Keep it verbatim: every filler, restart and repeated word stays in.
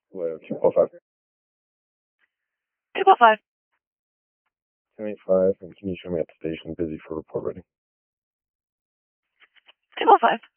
Hello, two four five. two four five. ten eighty-five, and can you show me at the station busy for report ready? two four five.